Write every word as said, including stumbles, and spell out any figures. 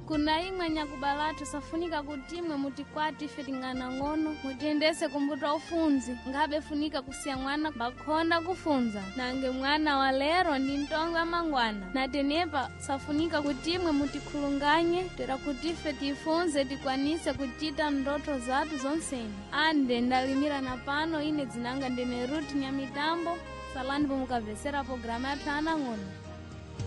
kuna imwe nyakubalatu safunika kuti imwe mutikwati ife tingana ng'ono mutiyendese kumbuto ufunzi ngabe funika kusiya mwana bakhonda kufunza nange mwana wa lero ndi ntongo ya mangwana natenepa safunika kuti imwe mutikhulunganye tera kuti ife tifunze tikwanise kuchita ndoto zathu zonseni. Ande ndalimira na pano ine dzinanga ndine Ruth Nyamitambo salani pomukavesera programa ya Tana Ng'ono.